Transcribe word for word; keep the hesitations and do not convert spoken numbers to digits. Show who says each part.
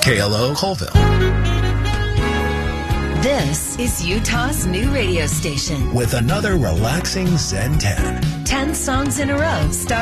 Speaker 1: K L O Colville.
Speaker 2: This is Utah's new radio station.
Speaker 1: With another relaxing Zen ten.
Speaker 2: Ten songs in a row. Start